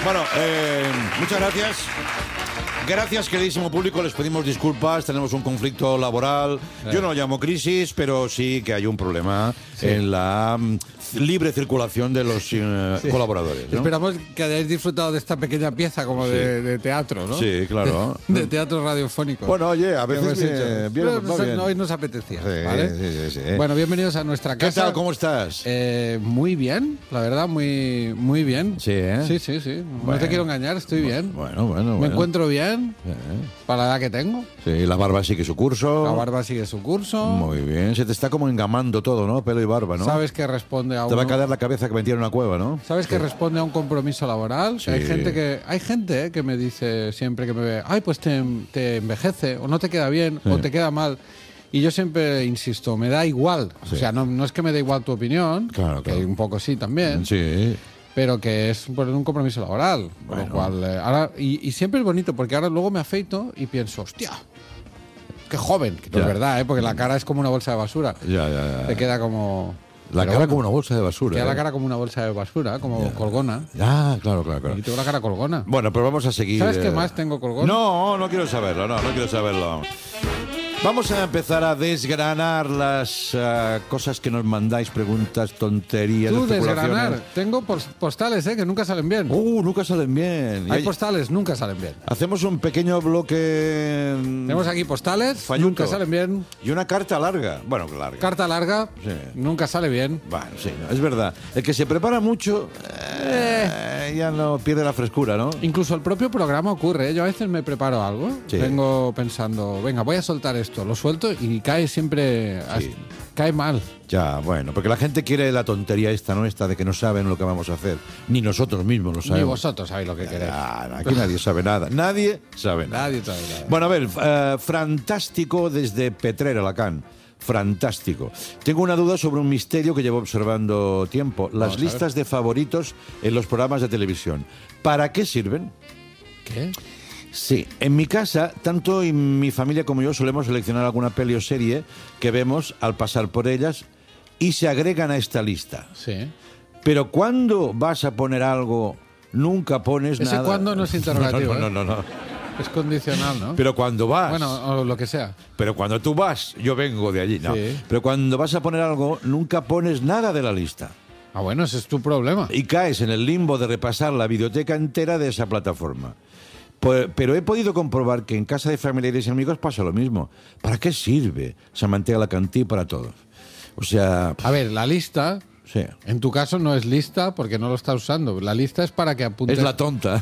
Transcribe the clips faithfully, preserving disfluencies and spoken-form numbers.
Bueno, eh, muchas gracias. Gracias, queridísimo público. Les pedimos disculpas. Tenemos un conflicto laboral. Sí. Yo no lo llamo crisis, pero sí que hay un problema Sí. en la um, libre circulación de los uh, Sí. colaboradores, ¿no? Esperamos que hayáis disfrutado de esta pequeña pieza como de, de teatro, ¿no? Sí, claro. De, de teatro radiofónico. Bueno, oye, a Que veces hemos viene- hecho. viene- Bueno, va bien. hoy nos apetecía, Sí, ¿vale? sí, sí, sí. Bueno, bienvenidos a nuestra ¿Qué casa. tal? ¿Cómo estás? Eh, muy bien, la verdad, muy, muy bien. Sí, ¿eh? Sí, sí, sí. No Bueno. te quiero engañar, estoy bien. Bueno, bueno, Me bueno. encuentro bien Eh, para la edad que tengo. Sí, la barba sigue su curso. La barba sigue su curso. Muy bien. Se te está como engamando todo, ¿no? Pelo y barba, ¿no? Sabes que responde a Te va a un caer la cabeza que metí en una cueva, ¿no? Sabes que responde a un compromiso laboral. Sí. Hay gente que hay gente eh, que me dice siempre que me ve, ay, pues te, te envejece o no te queda bien Sí. o te queda mal. Y yo siempre insisto, me da igual. Sí. O sea, no, no es que me dé igual tu opinión, Claro, que claro. un poco sí también, Sí. pero que es por un compromiso laboral. Por Bueno. lo cual, eh, ahora, y, y siempre es bonito porque ahora luego me afeito y pienso, hostia, qué joven. Que no Ya. es verdad, ¿eh? Porque la cara es como una bolsa de basura. Ya, ya, ya. Te queda como... La pero cara bueno, como una bolsa de basura. Queda ¿eh? la cara como una bolsa de basura, como colgona. Ah, claro, claro, claro. Y tengo la cara colgona. Bueno, pues vamos a seguir. ¿Sabes qué eh, más tengo colgón? No, no quiero saberlo, no, no quiero saberlo. Vamos a empezar a desgranar las eh, cosas que nos mandáis, preguntas, tonterías, Tú especulaciones. desgranar. Tengo pos- postales, ¿eh? Que nunca salen bien. Uh, nunca salen bien. Y Hay hay- postales, nunca salen bien. Hacemos un pequeño bloque. mm, Tenemos aquí postales, Falluto. nunca salen bien. Y una carta larga. Bueno, larga. Carta larga, Sí. nunca sale bien. Bueno, sí, no, es verdad. El que se prepara mucho eh, ya no pierde la frescura, ¿no? Incluso el propio programa ocurre, ¿eh? Yo a veces me preparo algo, Sí. vengo pensando, venga, voy a soltar esto, lo suelto y cae siempre, Sí. cae mal. Ya, bueno, porque la gente quiere la tontería esta, ¿no? Esta de que no saben lo que vamos a hacer. Ni nosotros mismos lo Ni sabemos. vosotros sabéis lo que queréis. Ah, aquí nadie sabe nada. Nadie sabe nada. Nadie sabe nada. Bueno, a ver, eh, fantástico desde Petrer, Alacant. Fantástico. Tengo una duda sobre un misterio que llevo observando tiempo. Las Vamos a ver. listas de favoritos en los programas de televisión. ¿Para qué sirven? ¿Qué? Sí, en mi casa, tanto y mi familia como yo solemos seleccionar alguna peli o serie que vemos al pasar por ellas y se agregan a esta lista. Sí. Pero cuando vas a poner algo, nunca pones Ese nada. cuando no es interrogativo, No, no, ¿eh? no, no, no. Es condicional, ¿no? Pero cuando vas. Bueno, o lo que sea. Pero cuando tú vas, yo vengo de allí, no. Sí. Pero cuando vas a poner algo, nunca pones nada de la lista. Ah, bueno, ese es tu problema. Y caes en el limbo de repasar la biblioteca entera de esa plataforma. Pues- pero he podido comprobar que en casa de familiares y amigos pasa lo mismo. ¿Para qué sirve Samantha Alacantí para todos? O sea, A ver, la lista, sí. en tu caso no es lista porque no lo estás usando. La lista es para que apuntes, Es la tonta.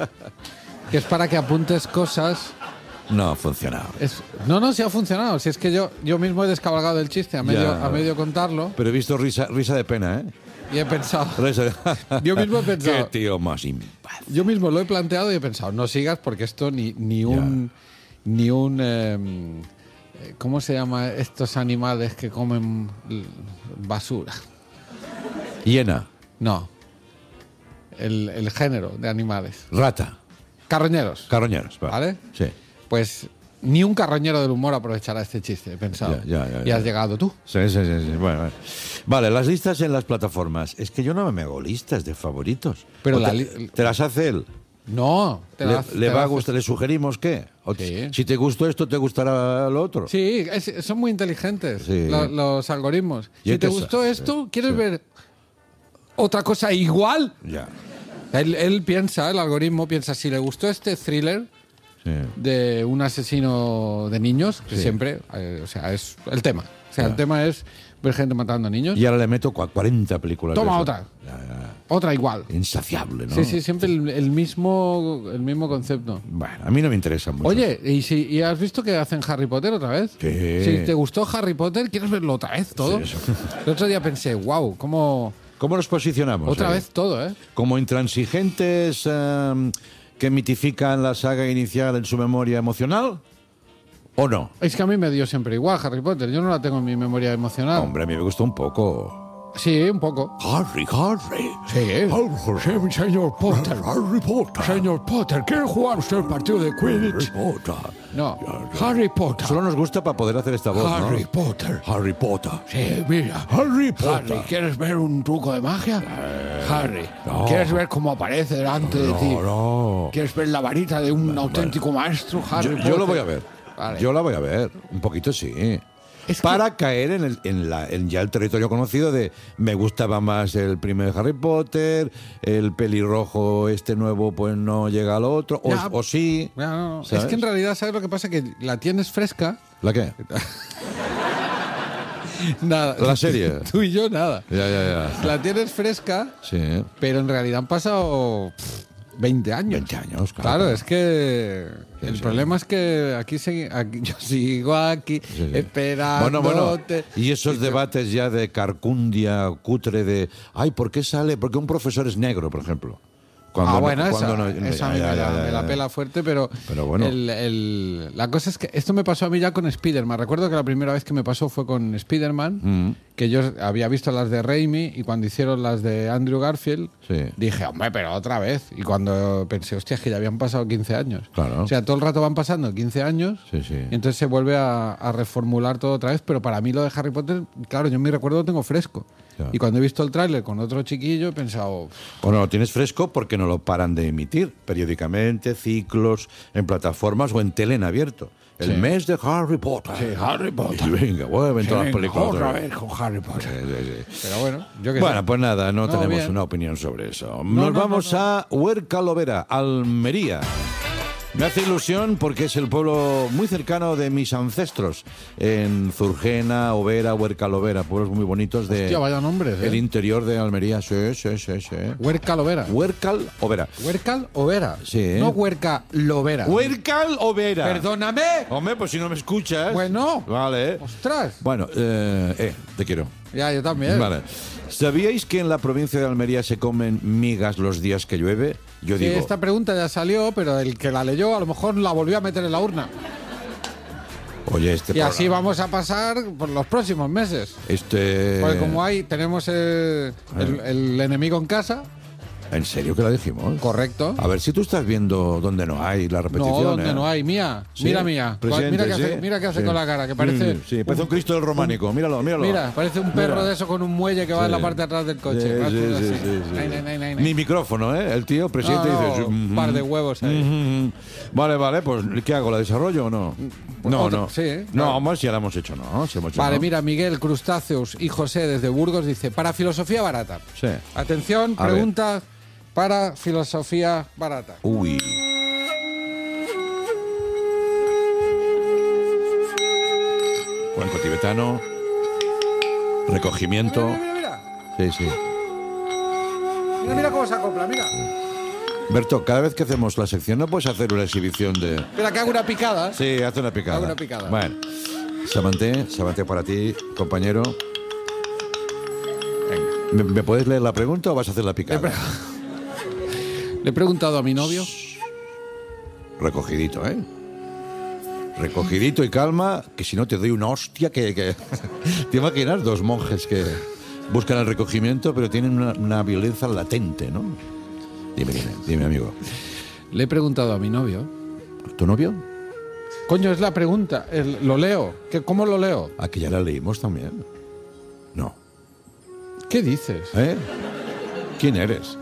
que es para que apuntes cosas. No ha funcionado. Es, no, no, sí ha funcionado. Si es que yo, yo mismo he descabalgado el chiste a medio, Ya. a medio contarlo Pero he visto risa, risa de pena, ¿eh? y he pensado. Risa de- Yo mismo he pensado. Qué tío más impaz. Yo mismo lo he planteado y he pensado, no sigas porque esto ni, ni un. Ni un. em, eh, ¿Cómo se llama estos animales que comen l- basura? Hiena, No. El, el género de animales. rata, Carroñeros. carroñeros. ¿Vale? Sí. Pues ni un carroñero del humor aprovechará este chiste, he pensado. Ya, ya, ya, y ya. has llegado tú. Sí, sí, sí, sí. Bueno, bueno. Vale, las listas en las plataformas. Es que yo no me hago listas de favoritos. Pero ¿O la te, li- te las hace él. No. Te ¿Le, la- le te va la a haces- gustar? ¿Le sugerimos qué? O- Sí. Si te gustó esto, ¿te gustará lo otro? Sí, es- son muy inteligentes Sí. lo- los algoritmos. Y Si te que sa- gustó esto, ¿quieres sí. ver otra cosa igual? Ya. Él, él piensa, el algoritmo piensa, si le gustó este thriller Sí. de un asesino de niños, que Sí. siempre, eh, o sea, es el tema. O sea, Ya. el tema es ver gente matando niños. Y ahora le meto cua- cuarenta películas. Toma de eso. otra. Ya, ya. Otra igual. Insaciable, ¿no? Sí, sí, siempre el, el mismo, el mismo concepto. Bueno, a mí no me interesa mucho. Oye, ¿y, si, ¿y has visto que hacen Harry Potter otra vez? Sí. Si te gustó Harry Potter, ¿quieres verlo otra vez todo? Sí, eso. El otro día pensé, wow, ¿cómo...? ¿Cómo nos posicionamos? Otra ahí? vez todo, ¿eh? Como intransigentes eh, que mitifican la saga inicial en su memoria emocional, ¿o no? Es que a mí me dio siempre igual Harry Potter. Yo no la tengo en mi memoria emocional. Hombre, a mí me gustó un poco. Sí, un poco. Harry, Harry. Sí. Harry, señor Potter. Harry Potter. Señor Potter, ¿quiere jugar usted el partido de Quidditch? Potter. No, Harry Potter. Solo nos gusta para poder hacer esta voz, ¿no? Harry Potter. Harry Potter. Sí, mira. Harry Potter. Harry, ¿quieres ver un truco de magia? Harry, No. ¿quieres ver cómo aparece delante de ti? No, no. ¿Quieres ver la varita de un auténtico maestro, Harry Yo, Potter? yo lo voy a ver. Vale. Yo la voy a ver. Un poquito sí. Es que- Para caer en, el, en, la, en ya el territorio conocido de me gustaba más el primer Harry Potter, el pelirrojo este nuevo pues no llega al otro, o, Ya. o sí. Ya, no, no. ¿Sabes? Es que en realidad, ¿sabes lo que pasa? Que la tienes fresca. ¿La qué? Nada. La serie. Tú y yo, nada. Ya, ya, ya. La tienes fresca, Sí. pero en realidad han pasado pff, veinte años. veinte años, claro. Claro, es que Sí, el sí. problema es que aquí, segui- aquí yo sigo aquí Sí, sí. esperando. Bueno, bueno. Y esos debates ya de carcundia, cutre, de. Ay, ¿por qué sale? Porque un profesor es negro, por ejemplo. Cuando ah, no- bueno, esa, cuando no- esa a ya, mí ya, me, la, ya, ya, me la ya. pela fuerte, pero, Pero bueno. el- el- la cosa es que esto me pasó a mí ya con Spider-Man. Recuerdo que la primera vez que me pasó fue con Spider-Man, Mm. que yo había visto las de Raimi y cuando hicieron las de Andrew Garfield, Sí. dije, hombre, pero otra vez. Y cuando pensé, hostia, es que ya habían pasado quince años. Claro. O sea, todo el rato van pasando quince años Sí, sí. y entonces se vuelve a, a reformular todo otra vez. Pero para mí lo de Harry Potter, claro, yo en mi recuerdo lo tengo fresco. Claro. Y cuando he visto el tráiler con otro chiquillo he pensado... Bueno, lo tienes fresco porque no lo paran de emitir periódicamente, ciclos, en plataformas o en tele en abierto. El Sí. mes de Harry Potter. Sí, Harry Potter. Y venga, vuelven todas las Venga, películas. otra otra vez. vez con Harry Potter. Sí, sí, sí. Pero bueno, yo que Bueno, sé. pues nada, no, No, tenemos bien. una opinión sobre eso. No, Nos no, vamos no, no. a Huerca Lovera, Almería. Me hace ilusión porque es el pueblo muy cercano de mis ancestros, en Zurgena, Overa, Huerca Lovera, pueblos muy bonitos de Hostia, vaya nombres, ¿eh? el interior de Almería. Sí, sí, sí, sí. Huerca Lovera. Huercal Overa. ¿Huercal o Vera? Sí, ¿eh? No Huerca Lovera. Huercal Overa. Perdóname. Hombre, pues si no me escuchas. Bueno. Vale. Ostras. Bueno, eh, eh, te quiero. Ya, yo también. Vale. ¿Sabíais que en la provincia de Almería se comen migas los días que llueve? Yo Sí, digo, esta pregunta ya salió, pero el que la leyó a lo mejor la volvió a meter en la urna. oye, este Y así programa- vamos a pasar por los próximos meses. Este... Porque como hay, tenemos eh, el, el enemigo en casa, ¿En serio que la dijimos? correcto. A ver si tú estás viendo donde no hay la repetición. No, donde ¿eh? no hay. Mía, Sí, mira mía. presente, mira qué hace, sí, mira qué hace sí. con la cara, que parece... Sí, sí, parece un Cristo del románico. Míralo, míralo. Mira, parece un perro Mira. de eso con un muelle que va en la Sí. parte de atrás del coche. Sí, Va sí, todo sí, así. sí, sí. Nay, nay, nay, nay, nay. Ni micrófono, ¿eh? El tío, presidente, No, no, dice... un par de huevos ahí. "Mm, vale, vale, pues ¿qué hago? ¿La desarrollo o no? No, Otro- no. sí, ¿eh? No, Claro. hombre, si ya la hemos hecho, ¿no? Si hemos hecho, Vale, ¿no? mira, Miguel Crustáceos y José desde Burgos dice, para filosofía barata. Sí. Atención, A ver. pregunta para filosofía barata. Uy. Cuenco tibetano. Recogimiento. Mira, mira, mira. Sí, sí. Mira, mira cómo se acopla, mira. Berto, cada vez que hacemos la sección, ¿no puedes hacer una exhibición de...? Mira, que hago una picada. Sí, haz una picada. Hago una picada. Bueno. Samanté, Samanté para ti, compañero. Venga. ¿Me, me puedes leer la pregunta o vas a hacer la picada? Le he preguntado a mi novio. Recogidito, ¿eh? Recogidito y calma, que si no te doy una hostia que... que... ¿Te imaginas dos monjes que buscan el recogimiento pero tienen una, una violencia latente, ¿no? Dime, dime, dime, amigo. Le he preguntado a mi novio. ¿Tu novio? Coño, es la pregunta. El- lo leo. ¿Qué, ¿Cómo lo leo? Aquí ya la leímos también. No. ¿Qué dices? ¿Eh? ¿Quién eres?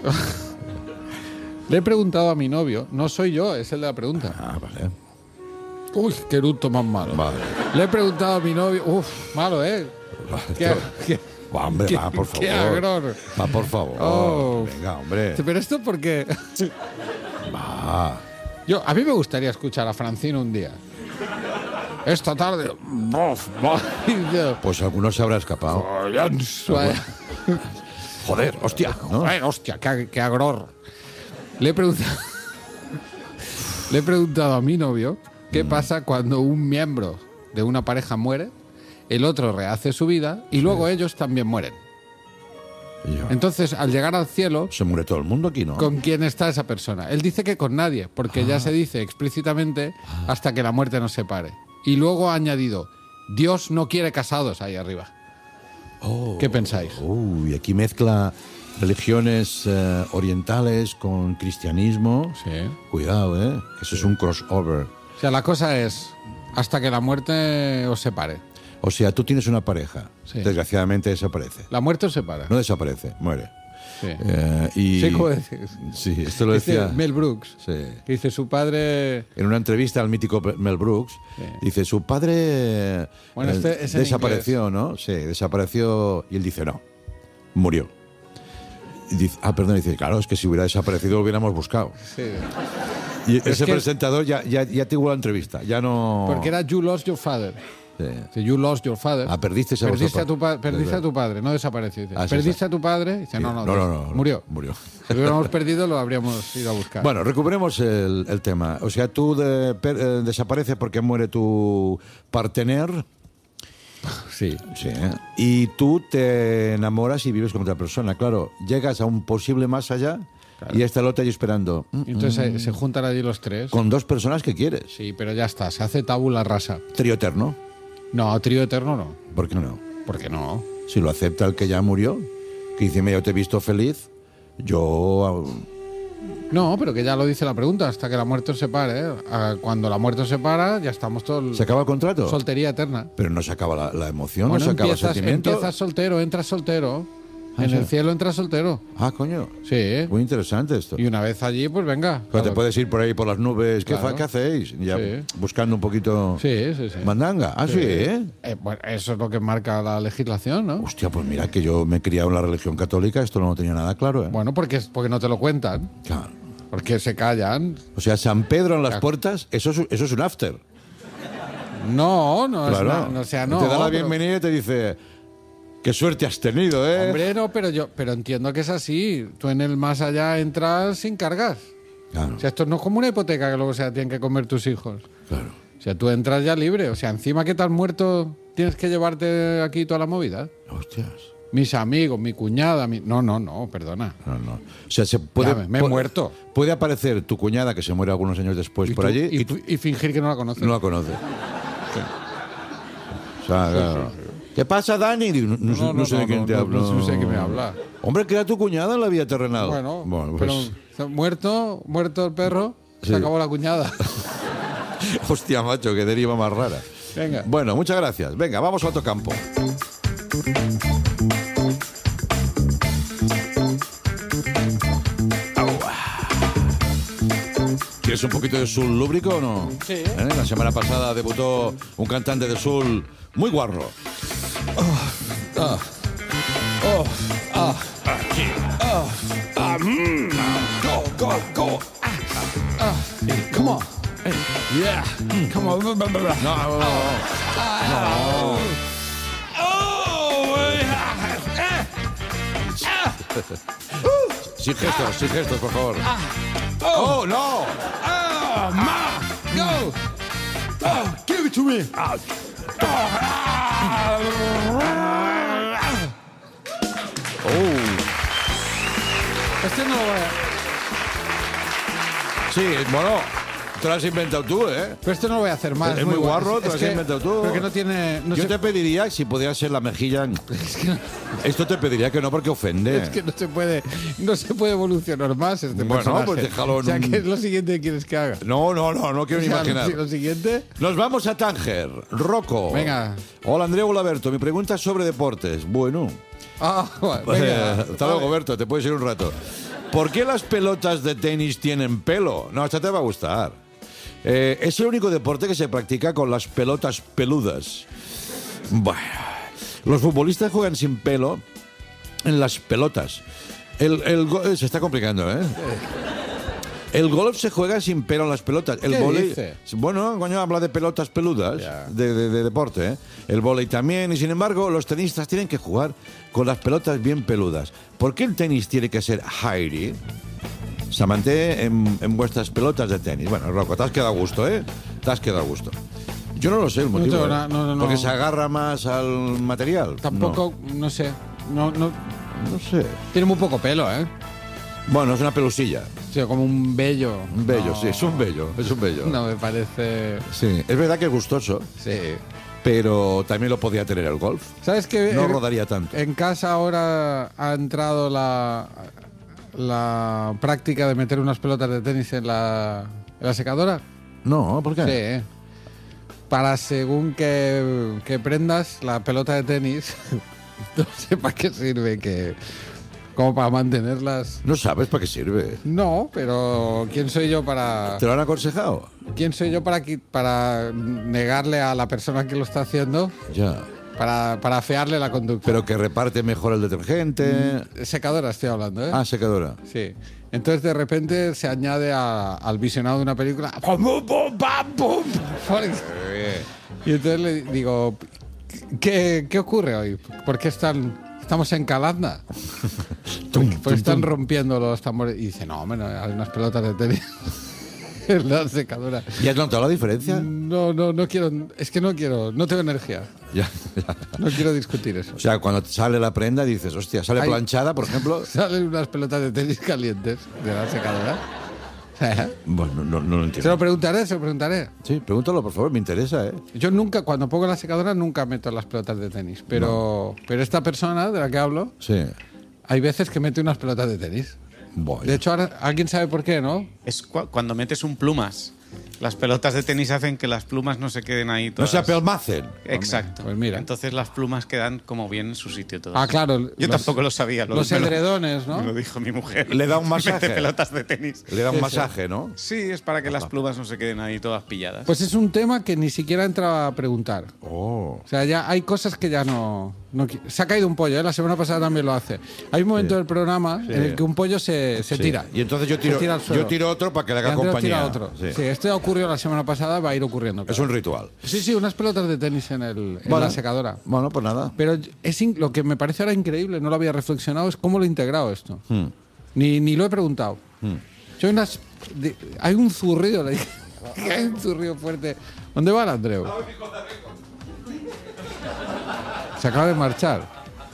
Le he preguntado a mi novio. No soy yo, es el de la pregunta. Ah, vale. Uy, qué eructo más malo. Vale. Le he preguntado a mi novio. Uf, malo, ¿eh? ¿Qué, qué- Va, hombre, qué- va, por favor. qué agror. Va, por favor. Oh. Venga, hombre. Pero esto porque... Va. Yo, a mí me gustaría escuchar a Francino un día. Esta tarde... Bof, bof. Y yo, Pues alguno se habrá escapado. Joder, Joder, hostia. ¿no? hostia, qué, qué agror. Le he preguntado... Le he preguntado a mi novio qué pasa cuando un miembro de una pareja muere, el otro rehace su vida y luego ellos también mueren. Y yo, Entonces, al llegar al cielo, se muere todo el mundo aquí, ¿no? ¿con quién está esa persona? Él dice que con nadie, porque ya se dice explícitamente hasta que la muerte nos separe. Y luego ha añadido, Dios no quiere casados ahí arriba. Oh. ¿Qué pensáis? Uy, aquí mezcla religiones eh, orientales con cristianismo. Sí. Cuidado, ¿eh? Que eso es un crossover. O sea, la cosa es hasta que la muerte os separe. O sea, tú tienes una pareja. Sí. Desgraciadamente desaparece. La muerte os separa. No desaparece, muere. Sí. Eh, y, Sí, ¿cómo decís? Sí, esto lo Dice decía... Mel Brooks. Sí. Que dice su padre... En una entrevista al mítico Mel Brooks, Sí. dice, su padre Bueno, eh, este es en desapareció, ¿no? Sí, desapareció y él dice, no, murió. Y dice, ah, perdón, dice, claro, es que si hubiera desaparecido lo hubiéramos buscado. Sí. Y Es ese que- presentador ya, ya, ya tuvo la entrevista, ya no... Porque era You Lost Your Father. Sí. Dice, You Lost Your Father. Ah, perdiste a perdiste vuestro a tu pa- pa- Perdiste a tu padre, no desapareció. Dice, Ah, sí, perdiste sí. a tu padre. Dice, no, no, no, no, no, no, murió. murió. Si lo hubiéramos perdido, lo habríamos ido a buscar. Bueno, recuperemos el, el tema. O sea, tú de- per- eh, desapareces porque muere tu partener. sí. Sí. Y tú te enamoras y vives con otra persona. Claro, llegas a un posible más allá y está el otro ahí esperando. Mm, Y entonces se, se juntan allí los tres. Con dos personas que quieres. Sí, pero ya está, se hace tabula rasa. Trío eterno. No, trío eterno no. ¿Por qué no? ¿Por qué no? Si lo acepta el que ya murió, que dice, mira, yo te he visto feliz, yo... No, pero que ya lo dice la pregunta, hasta que la muerte os separe. ¿eh? Ah, Cuando la muerte os separa, ya estamos todos... ¿Se acaba el contrato? Soltería eterna. Pero no se acaba la, la emoción, Bueno, no se acaba el empiezas, sentimiento. empiezas soltero, entras soltero. Ah, en sí. el cielo entras soltero. Ah, coño. Sí. Muy interesante esto. Y una vez allí, pues venga. Pero te puedes ir por ahí por las nubes. ¿Qué, Claro. fa- qué hacéis? Ya Sí. buscando un poquito Sí, sí, sí. mandanga. Ah, sí, ¿eh? Eh, bueno, eso es lo que marca la legislación, ¿no? Hostia, pues mira que yo me he criado en la religión católica, esto no lo tenía nada claro, ¿eh? Bueno, porque, porque no te lo cuentan. Claro. Porque se callan. O sea, San Pedro en las Claro. puertas, eso es, eso es un after. No, no es Claro. na- no, o sea, no. te da la pero- bienvenida y te dice, qué suerte has tenido, ¿eh? Hombre, no, pero yo pero entiendo que es así. Tú en el más allá entras sin cargas. Claro, O sea, esto no es como una hipoteca que luego se la tienen que comer tus hijos. claro. O sea, tú entras ya libre. O sea, encima que te has muerto, tienes que llevarte aquí toda la movida. Hostias. Mis amigos, mi cuñada, mi... No, no, no, perdona. No, no. O sea, se puede, Ya, me- me he pu- muerto. Puede aparecer tu cuñada que se muere algunos años después Y por tú- allí y, y, tú y fingir que no la conoces. no la conoces. O sea, claro. ¿Qué pasa, Dani? Digo, No, no sé- No, no sé de no, quién no, te no, hablo. no sé de qué me habla. Hombre, que era tu cuñada en la vida terrenal. Bueno, pues, pero muerto, muerto el perro, Sí. se acabó la cuñada. hostia, macho, qué deriva más rara. Venga. Bueno, muchas gracias. Venga, vamos a otro campo. ¿Quieres un poquito de Soul lúbrico o no? Sí. ¿Eh? La semana pasada debutó un cantante de Soul muy guarro. Come on. Yeah. Come on. No, no, no. no. Sin gestos, sin gestos, por favor. ¡Oh, no! Go. Oh, give it to me. Oh. Este no lo voy a... Sí, bueno, te lo has inventado tú, ¿eh? Pero este no lo voy a hacer más. Es muy guarro, te Es lo has que- inventado tú. Pero que no tiene... No Yo se- te pediría si podría ser la mejilla. Esto te pediría que no porque ofende. Es que no se puede, no se puede evolucionar más este Bueno, personaje. pues déjalo en O sea, un- ¿qué es lo siguiente que quieres que haga? No, no, no, no quiero O ni sea, imaginar. Lo siguiente... Nos vamos a Tánger. Rocco. Venga. Hola, Andrea Ulaberto. Mi pregunta es sobre deportes. Bueno. Ah, venga. Hasta luego, Berto. Te puedes ir un rato. ¿Por qué las pelotas de tenis tienen pelo? No, esta te va a gustar. Eh, es el único deporte que se practica con las pelotas peludas. Bueno, los futbolistas juegan sin pelo en las pelotas. El, el go- eh, se está complicando, ¿eh? El golf se juega sin pelo en las pelotas. El ¿Qué vóley, dice? bueno, coño, habla de pelotas peludas, Ya. de, de- de deporte, ¿eh? El vóley también, y sin embargo, los tenistas tienen que jugar con las pelotas bien peludas. ¿Por qué el tenis tiene que ser hairy? Samante en, en vuestras pelotas de tenis. Bueno, Rocco, te has quedado a gusto, ¿eh? Te has quedado a gusto. Yo no lo sé el motivo. tengo ¿eh? na- no, no, no. Porque se agarra más al material. Tampoco, no, sé. No, no, No, no sé. tiene muy poco pelo, ¿eh? Bueno, es una pelusilla. O sea, como un vello. Un bello, No. sí, es un bello. Es un bello. No, me parece... Sí, es verdad que es gustoso, Sí. pero también lo podía tener el golf. ¿Sabes qué? No En- rodaría tanto. En casa ahora ha entrado la, la práctica de meter unas pelotas de tenis en la, en la secadora. No, ¿por qué? Sí, ¿eh? Para según que, que prendas la pelota de tenis, no sé para qué sirve que... como para mantenerlas. No sabes para qué sirve. No, pero ¿quién soy yo para...? ¿Te lo han aconsejado? ¿Quién soy yo para, qui- para negarle a la persona que lo está haciendo, Ya. para, para afearle la conducta? Pero que reparte mejor el detergente. Secadora estoy hablando, ¿eh? Ah, secadora. Sí. Entonces de repente se añade a- al visionado de una película. ¡Pum, pum, pum, pam, pum! Y entonces le digo, ¿qué, qué ocurre hoy? ¿Por qué están, estamos en Calanda? Tum, ¿Por qué tum, están tum. rompiendo los tambores? Y dice, no, hombre, no, hay unas pelotas de tenis en la secadora. ¿Y has notado la diferencia? No, no, no quiero, es que no quiero, no tengo energía. Ya, ya. No quiero discutir eso. O sea, cuando te sale la prenda dices, hostia, sale Ay. planchada, por ejemplo. Salen unas pelotas de tenis calientes de la secadora. Bueno, no, no lo Se entiendo. lo preguntaré, se lo preguntaré. Sí, pregúntalo, por favor, me interesa, ¿eh? Yo nunca, cuando pongo la secadora, nunca meto las pelotas de tenis. Pero, pero esta persona de la que hablo, Sí. hay veces que mete unas pelotas de tenis. Bueno. De hecho, ahora alguien sabe por qué, ¿no? Es cu- cuando metes un plumas. Las pelotas de tenis hacen que las plumas no se queden ahí no todas. se apelmacen. Exacto. Pues mira. Entonces las plumas quedan como bien en su sitio todas. Ah, claro. Yo los- tampoco lo sabía. Lo, Los me lo- edredones, ¿no? Me lo dijo mi mujer. Le da un masaje. Mete pelotas de tenis. Le da un masaje, ¿no? Sí, es para que las plumas no se queden ahí todas pilladas. Pues es un tema que ni siquiera entra a preguntar. Oh. O sea, ya hay cosas que ya no... no qui- se ha caído un pollo, ¿eh? La semana pasada también lo hace. Hay un momento del programa en el que un pollo se, se Sí. tira. Y entonces yo Se tiro, tira al suelo. yo tiro otro para que le Y haga Andrés compañía. tira otro. Sí. Sí, esto ya ocurrió la semana pasada, va a ir ocurriendo. Es claro. un ritual. Sí, sí, unas pelotas de tenis en, el, en Bueno. la secadora. Bueno, pues nada. Pero es in- lo que me parece ahora increíble, no lo había reflexionado, es cómo lo he integrado esto. Hmm. Ni, ni lo he preguntado. Yo hay, unas, de- hay un zurrido, le dije, que hay un zurrido fuerte. ¿Dónde va el Andreu? Se acaba de marchar.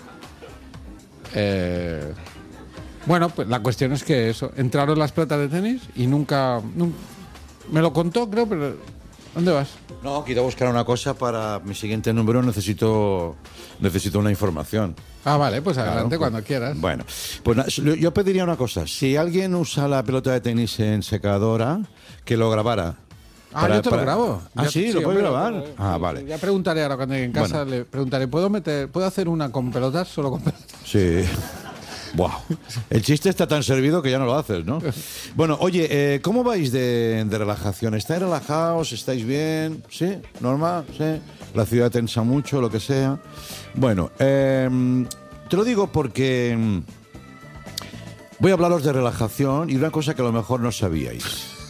Eh, bueno, pues la cuestión es que eso, entraron las pelotas de tenis y nunca, nun- me lo contó, creo, pero ¿dónde vas? No, quiero buscar una cosa para mi siguiente número. Necesito, necesito una información. Ah, vale, pues adelante Claro, pues- cuando quieras. Bueno, pues na- yo- yo pediría una cosa. Si alguien usa la pelota de tenis en secadora, que lo grabara. Ah, Para- yo te para- lo grabo. Ah, Ya- sí, lo puedes hombre, grabar. puedo, Ah, sí, vale. sí. Ya preguntaré ahora cuando llegue en casa, Bueno. le preguntaré, ¿puedo meter, puedo hacer una con pelotas? Solo con pelotas. Sí. Wow. El chiste está tan servido que ya no lo haces, ¿no? Bueno, oye, eh, ¿cómo vais de, de relajación? ¿Estáis relajados? ¿Estáis bien? ¿Sí? ¿Normal? ¿Sí? ¿La ciudad tensa mucho? Lo que sea. Bueno, eh, te lo digo porque mm, voy a hablaros de relajación y de una cosa que a lo mejor no sabíais.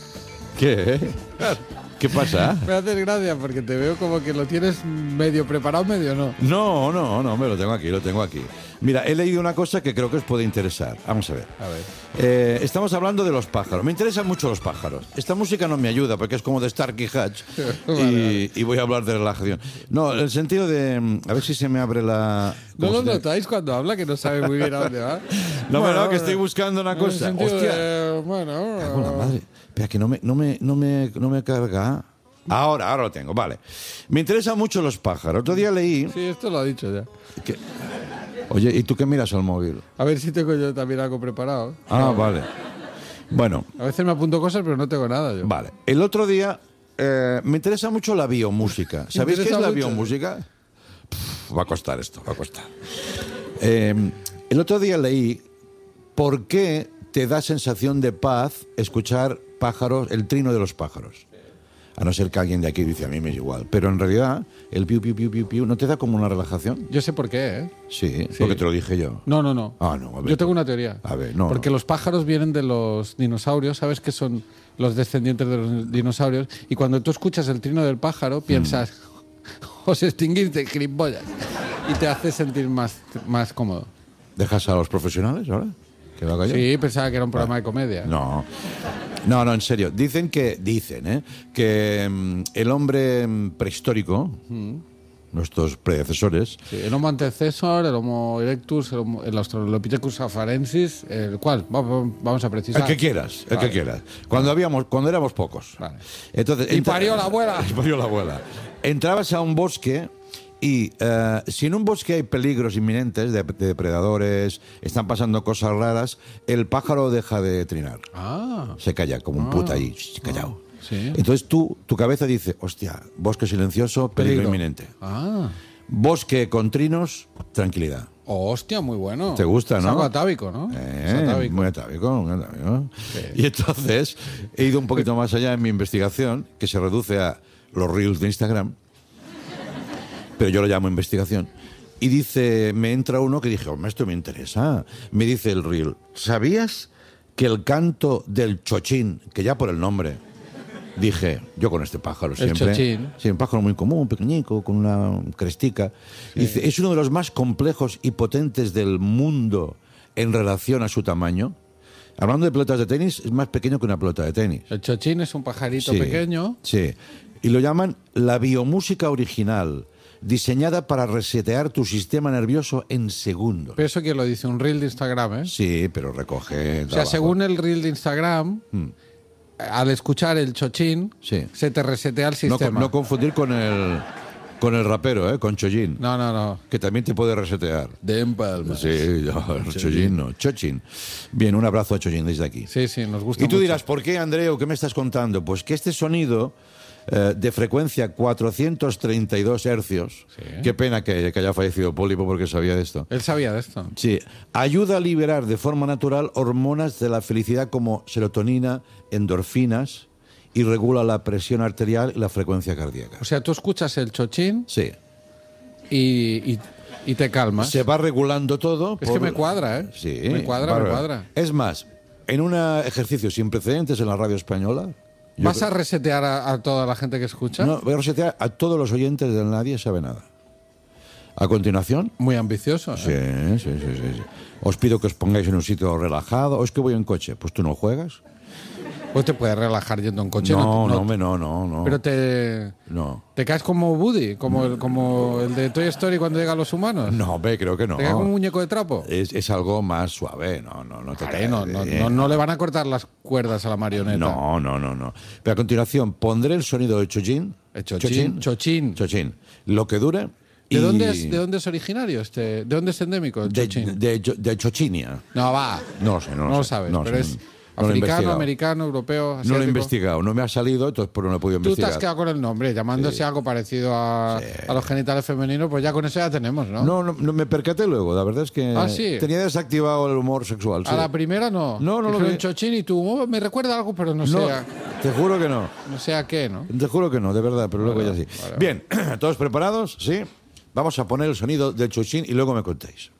¿Qué? ¿Qué pasa? Me haces gracia porque te veo como que lo tienes medio preparado, medio no. No, no, no, me lo tengo aquí, lo tengo aquí. Mira, he leído una cosa que creo que os puede interesar. Vamos a ver. A ver. Eh, estamos hablando de los pájaros. Me interesan mucho los pájaros. Esta música no me ayuda porque es como de Starkey Hatch. y, Vale, y voy a hablar de relajación. No, el sentido de... mm, A ver si se me abre la... ¿No ¿cómo lo se llama? notáis cuando habla que no sabe muy bien a dónde va? No, Bueno, no, que estoy buscando una en el cosa. sentido Hostia. de, bueno, Cago en la madre. Espera, que no me, no me, no me, no me carga. Ahora, ahora lo tengo, vale. Me interesan mucho los pájaros. Otro día leí... sí, esto lo ha dicho ya. que- Oye, ¿y tú qué miras al móvil? A ver si tengo yo también algo preparado. Ah, vale. Bueno, A veces me apunto cosas, pero no tengo nada yo. vale. El otro día eh, me interesa mucho la biomúsica. ¿Sabéis qué es interesa la mucho? biomúsica? Pff, va a costar esto, va a costar. Eh, el otro día leí por qué te da sensación de paz escuchar pájaros, el trino de los pájaros. A no ser que alguien de aquí dice, a mí me es igual. Pero en realidad, el piu, piu, piu, piu, piu, ¿no te da como una relajación? Yo sé por qué, ¿eh? Sí, porque te lo dije yo. No, no, no. Ah, no, a ver. Yo tengo una teoría. A ver, no, Porque no. los pájaros vienen de los dinosaurios, ¿sabes que son los descendientes de los dinosaurios? Y cuando tú escuchas el trino del pájaro, piensas, Mm. os extinguiste, gilipollas. Y te hace sentir más, más cómodo. ¿Dejas a los profesionales ahora? ¿Que lo haga yo? Sí, pensaba que era un programa de comedia. No. No, no, en serio. Dicen que, dicen, ¿eh? que mm, el hombre mm, prehistórico, nuestros predecesores, Sí, el Homo antecesor, el Homo erectus, el, Homo- el Australopithecus afarensis, el cual, Va- va- vamos a precisar. el que quieras, el Vale. que quieras. Cuando habíamos, cuando éramos pocos. Vale. Entonces, Y entra- parió la abuela. Y parió la abuela. Entrabas a un bosque y eh, si en un bosque hay peligros inminentes de, de depredadores, están pasando cosas raras, el pájaro deja de trinar. Ah, Se calla como un puta ahí, shh, callado. sí. Entonces tú, tu cabeza dice, hostia, bosque silencioso, peligro, Peligro. inminente. ah. Bosque con trinos, tranquilidad. Oh, hostia, muy bueno. ¿Te gusta, es no? algo atávico, ¿no? Eh, Es atávico. muy atávico, muy atávico. Sí. Y entonces he ido un poquito más allá en mi investigación, que se reduce a los reels de Instagram, pero yo lo llamo investigación. Y dice, me entra uno que dije, hombre, esto me interesa. Me dice el reel, ¿sabías que el canto del chochín, que ya por el nombre, dije, yo con este pájaro El siempre. chochín. Sí, un pájaro muy común, pequeñico, con una crestica. Sí. Dice, es uno de los más complejos y potentes del mundo en relación a su tamaño. Hablando de pelotas de tenis, es más pequeño que una pelota de tenis. El chochín es un pajarito Sí, pequeño. Sí. Y lo llaman la biomúsica original, diseñada para resetear tu sistema nervioso en segundos. Pero eso que lo dice un reel de Instagram, ¿eh? Sí, pero recoge... O sea, según el reel de Instagram, Mm. al escuchar el chochín, Sí. se te resetea el No, sistema. no confundir con el, con el rapero, ¿eh? Con Chollín, no, no, no. que también te puede resetear. De empalmas. Sí, no, Chollín no, Chochín. Bien, un abrazo a Chollín desde aquí. Sí, sí, nos gusta Y tú mucho. dirás, ¿por qué, Andreu? ¿Qué me estás contando? Pues que este sonido eh, de frecuencia cuatrocientos treinta y dos hercios, Sí. qué pena que, que haya fallecido Pólipo porque sabía de esto. Él sabía de esto. Sí, ayuda a liberar de forma natural hormonas de la felicidad como serotonina, endorfinas y regula la presión arterial y la frecuencia cardíaca. O sea, tú escuchas el chochín Sí. y, y, y te calmas. Se va regulando todo. Es que me cuadra, ¿eh? Sí. Me cuadra, va- me cuadra. Es más, en un ejercicio sin precedentes en la radio española... yo ¿Vas creo- a resetear a, a toda la gente que escucha? No, voy a resetear a todos los oyentes del Nadie Sabe Nada. A continuación... Muy ambicioso, Sí, ¿eh? sí, sí, sí, sí. Os pido que os pongáis en un sitio relajado. O es que voy en coche. Pues tú no juegas. Pues te puedes relajar yendo en coche. No, te- no, hombre, no, no, no. Pero te, No. te caes como Woody, como el, como el de Toy Story cuando llegan los humanos. No, hombre, creo que no. ¿Te caes como un muñeco de trapo? Es, es algo más suave. No, no, no te Vale, caes. no, no, Eh, no, no le van a cortar las cuerdas a la marioneta. No, no, no, no. Pero a continuación pondré el sonido de Chochín. El chochín, chochín. Chochín. Lo que dure. ¿De, y- dónde es, ¿De dónde es originario este? ¿De dónde es endémico el De, chochín? de, de, de Chochinia. No, va. No lo sé, no lo No lo sé. sabes, No, pero sé, es no lo he africano, investigado. americano, europeo, No lo he asiático. investigado, no me ha salido, entonces por no lo he podido Tú te investigar. has quedado con el nombre, llamándose algo parecido a, a los genitales femeninos, pues ya con eso ya tenemos, ¿no? No, no, no, me percaté luego, la verdad es que Ah, ¿sí? tenía desactivado el humor sexual. A sí. la primera no. No, no lo Dijeron vi. chochín y tú, oh, me recuerda algo, pero no, No, sé a, te juro que no. no sé a qué, ¿no? Te juro que no, de verdad, pero luego Vale, ya sí. vale, vale. Bien, ¿todos preparados? Sí. Vamos a poner el sonido del Chochín y luego me contéis.